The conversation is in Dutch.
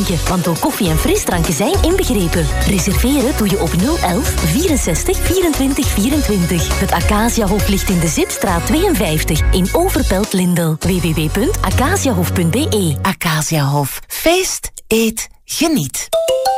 drinken, want ook koffie en frisdranken zijn inbegrepen. Reserveren doe je op 011 64 24 24. Het Acaciahof ligt in de Zipstraat 52 in Overpelt-Lindel. www.acaciahof.be. Acaciahof. Feest, eet, geniet.